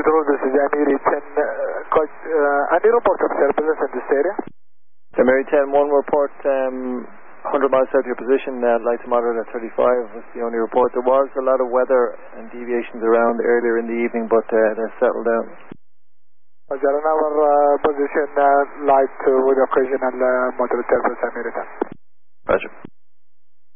Control, this is Amiri 10. Any report of turbulence in this area? Amiri 10, one report 100 miles south of your position, light to moderate at 35 was the only report. There was a lot of weather and deviations around earlier in the evening, but they're settled down. Roger, on our position, light with occasional moderate turbulence, Amiri 10. Roger.